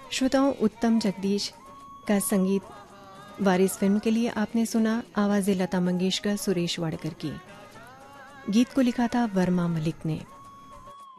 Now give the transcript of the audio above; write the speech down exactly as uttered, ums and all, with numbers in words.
श्रोताओं, उत्तम जगदीश का संगीत वारिस फिल्म के लिए आपने सुना आवाज़ें लता मंगेशकर, सुरेश वाडकर की। गीत को लिखा था वर्मा मलिक ने।